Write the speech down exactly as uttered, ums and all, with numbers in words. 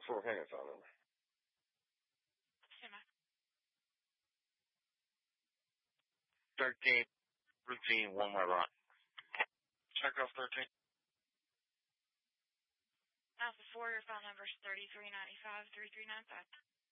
For a payment phone number. thirteen, routine, one way run. Check off thirteen. Alpha four, your phone number is thirty-three ninety-five, three three nine five.